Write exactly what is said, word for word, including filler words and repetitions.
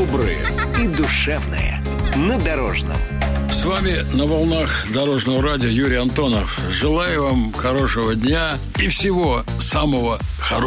доброе и душевное на Дорожном. С вами на волнах Дорожного радио Юрий Антонов. Желаю вам хорошего дня и всего самого хорошего.